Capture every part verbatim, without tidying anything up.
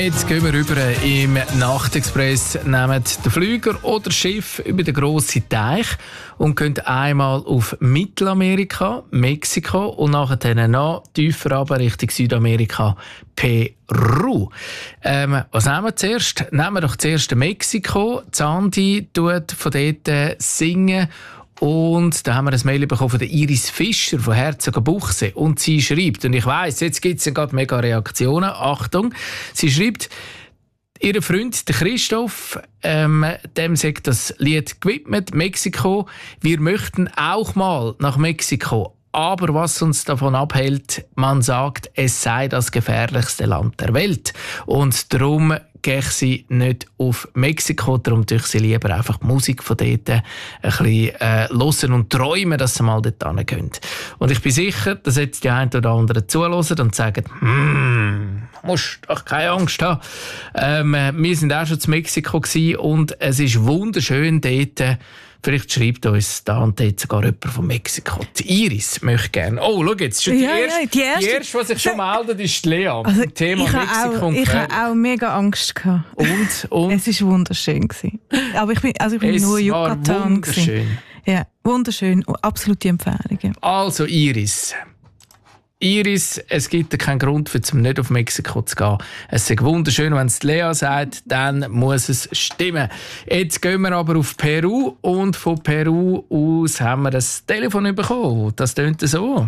Jetzt gehen wir rüber im Nachtexpress, nehmen den Flüger oder das Schiff über den grossen Teich und gehen einmal auf Mittelamerika, Mexiko und nachher noch tiefer runter Richtung Südamerika, Peru. Ähm, was nehmen wir zuerst? Nehmen wir doch zuerst Mexiko. Zandi tut von dort singen. Und da haben wir ein Mail bekommen von der Iris Fischer von Herzogenbuchsee. Und sie schreibt, und ich weiss, jetzt gibt es gerade mega Reaktionen, Achtung, sie schreibt, ihr Freund, der Christoph, ähm, dem sagt das Lied gewidmet, Mexiko. Wir möchten auch mal nach Mexiko. Aber was uns davon abhält, man sagt, es sei das gefährlichste Land der Welt. Und darum gehe sie nicht auf Mexiko, darum tue ich sie lieber einfach die Musik von dort ein bisschen äh, hören und träumen, dass sie mal dort hingehen. Und ich bin sicher, dass jetzt die einen oder anderen zuhören und sagen, hm, musst doch keine Angst haben. Ähm, wir sind auch schon zu Mexiko gewesen und es ist wunderschön dort. Vielleicht schreibt uns da und dort sogar jemand von Mexiko. Die Iris möchte gerne. Oh, schau jetzt, schon die, ja, erste, ja, die, erste, die erste, die sich schon meldet, ist die Lea. Also, Thema ich Mexiko auch, und Ich hatte auch mega Angst gehabt. Und? und? Es war wunderschön. Aber ich bin, also ich bin es nur war Yucatan. wunderschön. Ja, wunderschön. Absolute Empfehlung. Ja. Also Iris. Iris, es gibt keinen Grund, für zum nicht auf Mexiko zu gehen. Es ist wunderschön, wenn es Lea sagt, dann muss es stimmen. Jetzt gehen wir aber auf Peru und von Peru aus haben wir das Telefon bekommen. Das tönt so.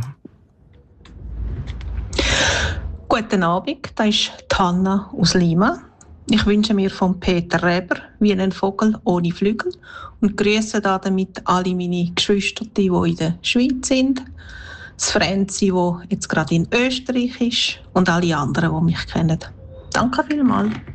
Guten Abend, das ist Hanna aus Lima. Ich wünsche mir von Peter Reber wie ein Vogel ohne Flügel und grüße damit alle meine Geschwister, die in der Schweiz sind. Das Franzi, das jetzt gerade in Österreich ist und alle anderen, die mich kennen. Danke vielmals.